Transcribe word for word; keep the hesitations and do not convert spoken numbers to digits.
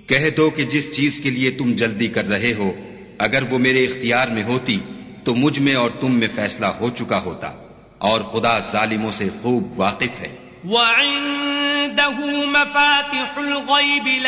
कह दो कि जिस चीज के लिए तुम जल्दी कर रहे हो, अगर वो मेरे इख्तियार में होती तो मुझ में और तुम में फैसला हो चुका होता, और खुदा जालिमों से खूब वाकिफ है।